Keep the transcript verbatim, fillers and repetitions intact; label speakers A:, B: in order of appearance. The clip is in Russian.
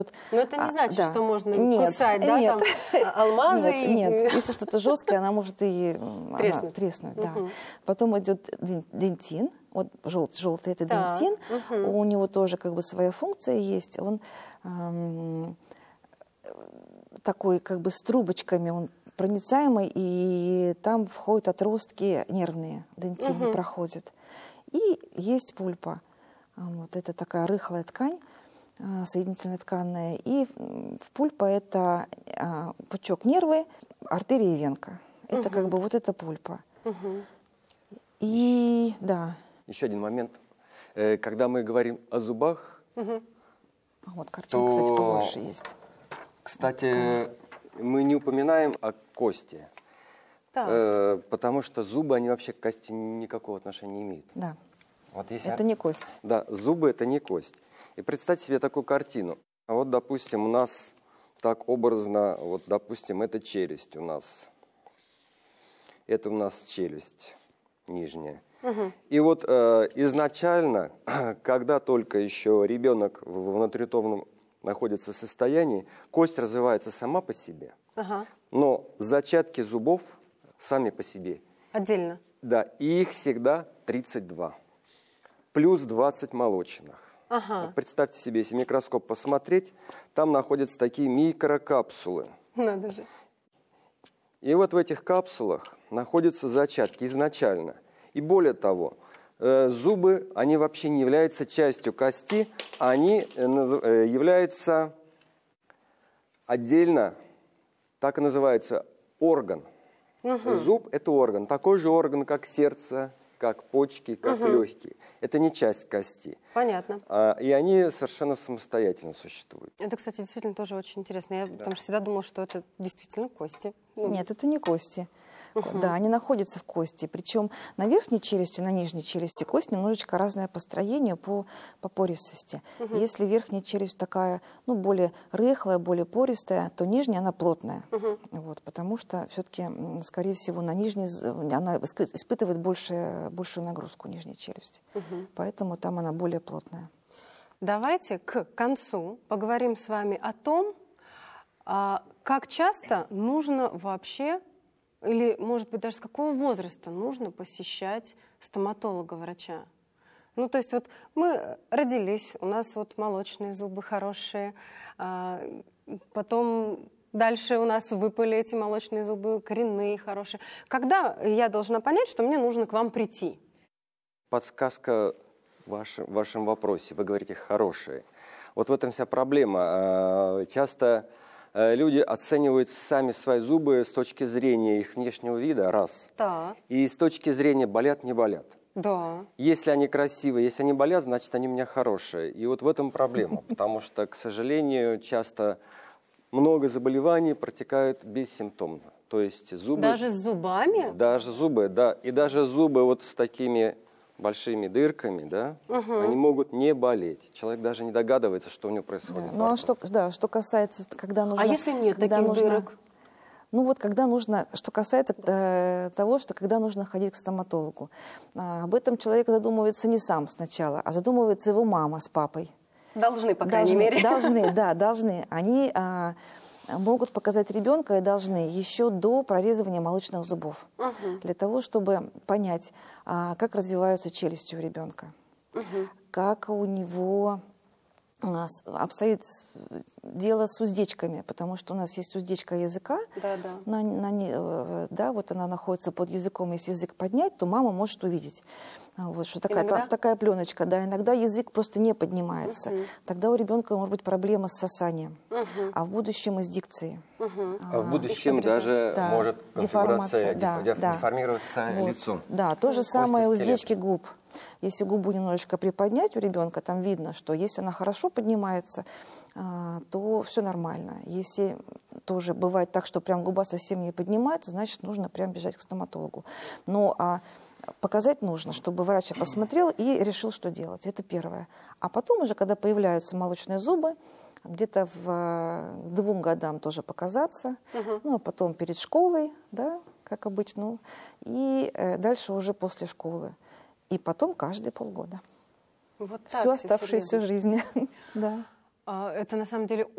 A: Но это не значит,
B: а, да.
A: что можно
B: нет,
A: кусать, да,
B: нет.
A: там алмазы.
B: Нет,
A: и...
B: нет. Если что-то жесткое, она может и
A: треснуть.
B: Она треснуть да.
A: Угу.
B: Потом идет дентин. Вот желтый, желтый это
A: так.
B: дентин.
A: Угу.
B: У него тоже как бы своя функция есть. Он эм, такой как бы с трубочками, он проницаемый, и там входят отростки нервные, дентин
A: угу.
B: проходят. И есть пульпа. Вот, это такая рыхлая ткань, соединительная тканная. И в пульпа это а, пучок нервы, артерия и венка. Это угу. как бы вот эта пульпа.
A: Угу.
B: И да.
C: Еще один момент. Когда мы говорим о зубах,
B: угу. вот картинка,
C: то,
B: кстати, побольше есть.
C: Кстати, мы не упоминаем о кости. Э, потому что зубы, они вообще к кости никакого отношения не имеют.
B: Да.
C: Вот если...
B: Это не кость.
C: Да, зубы это не кость. И представьте себе такую картину. А вот, допустим, у нас так образно, вот, допустим, это челюсть у нас. Это у нас челюсть нижняя.
A: Угу.
C: И вот э, изначально, когда только еще ребенок в внутритомном находится состоянии, кость развивается сама по себе.
A: Ага.
C: Но зачатки зубов сами по себе.
A: Отдельно. Да,
C: и их всегда тридцать два. Плюс двадцать молочных.
A: Ага.
C: Вот представьте себе, если микроскоп посмотреть, там находятся такие микрокапсулы.
A: Надо же.
C: И вот в этих капсулах находятся зачатки изначально. И более того, э, зубы, они вообще не являются частью кости, они э, э, являются отдельно, так и называется, орган. Угу. Зуб – это орган, такой же орган, как сердце, как почки, как угу. легкие. Это не часть кости.
A: Понятно.
C: А, и они совершенно самостоятельно существуют.
A: Это, кстати, действительно тоже очень интересно. Я да. потому что всегда думала, что это действительно кости.
B: Ну. Нет, это не кости.
A: Угу.
B: Да, они находятся в кости. Причем на верхней челюсти, на нижней челюсти кость немножечко разное по строению, по, по пористости. Угу. Если верхняя челюсть такая, ну, более рыхлая, более пористая, то нижняя она плотная. Угу. Вот, потому что все-таки, скорее всего, на нижней она испытывает больше, большую нагрузку, нижней челюсти. Угу. Поэтому там она более плотная.
A: Давайте к концу поговорим с вами о том, как часто нужно вообще, или, может быть, даже с какого возраста нужно посещать стоматолога-врача. Ну, то есть вот мы родились, у нас вот молочные зубы хорошие, а потом дальше у нас выпали эти молочные зубы, коренные хорошие. Когда я должна понять, что мне нужно к вам прийти?
C: Подсказка в вашем, в вашем вопросе. Вы говорите «хорошие». Вот в этом вся проблема. Часто люди оценивают сами свои зубы с точки зрения их внешнего вида, раз.
A: Да.
C: И с точки зрения болят, не болят.
A: Да.
C: Если они красивые, если они болят, значит, они у меня хорошие. И вот в этом проблема, потому что, к сожалению, часто много заболеваний протекают бессимптомно. То есть зубы...
A: Даже с зубами?
C: Даже зубы, да. И даже зубы вот с такими большими дырками, да, угу. они могут не болеть. Человек даже не догадывается, что у него происходит.
B: Да. Ну, а что, да, что касается, когда нужно...
A: А если нет
B: когда
A: таких
B: нужно,
A: дырок?
B: Ну вот, когда нужно, что касается э, того, что когда нужно ходить к стоматологу. А, об этом человек задумывается не сам сначала, а задумывается его мама с папой.
A: Должны, по крайней
B: должны,
A: мере.
B: Должны, да, должны. Они а, могут показать ребенка и должны еще до прорезывания молочных зубов. Угу. Для того, чтобы понять, а, как развиваются челюсти у ребенка. Угу. Как у него обстоит дело с уздечками, потому что у нас есть уздечка языка,
A: да, да.
B: На, на, да, вот она находится под языком, если язык поднять, то мама может увидеть, вот, что такая, та, такая пленочка, да, иногда язык просто не поднимается, угу. тогда у ребенка может быть проблема с сосанием, угу. а в будущем и с дикцией.
C: Угу. А, а в будущем даже да, может конфигурация,
B: да,
C: деф,
B: да.
C: деформироваться
B: вот.
C: лицо.
B: Да, то же самое уздечки губ. Если губу немножечко приподнять у ребенка, там видно, что если она хорошо поднимается, то все нормально. Если тоже бывает так, что прям губа совсем не поднимается, значит, нужно прям бежать к стоматологу. Но а показать нужно, чтобы врач посмотрел и решил, что делать. Это первое. А потом уже, когда появляются молочные зубы, где-то в двум годам тоже показаться, угу. ну, а потом перед школой, да, как обычно, и дальше уже после школы. И потом каждые полгода.
A: Вот
B: всю оставшуюся жизнь. Да.
A: Это на самом деле